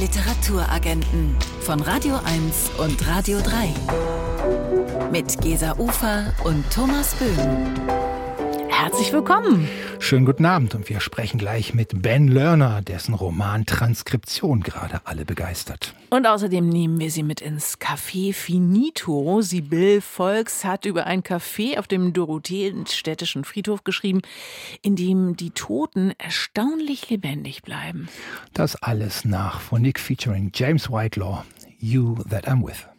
Literaturagenten von Radio 1 und Radio 3. Mit Gesa Ufer und Thomas Böhm. Herzlich willkommen. Schönen guten Abend und wir sprechen gleich mit Ben Lerner, dessen Roman Transkription gerade alle begeistert. Und außerdem nehmen wir Sie mit ins Café Finito. Sibylle Volks hat über ein Café auf dem Dorotheenstädtischen Friedhof geschrieben, in dem die Toten erstaunlich lebendig bleiben. Das alles nach Phonik featuring James Whitelaw, You That I'm With.